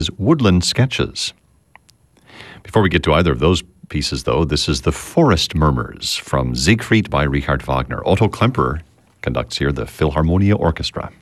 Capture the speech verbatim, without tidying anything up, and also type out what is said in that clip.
Woodland Sketches. Before we get to either of those pieces, though, this is the Forest Murmurs from Siegfried by Richard Wagner. Otto Klemperer conducts here the Philharmonia Orchestra.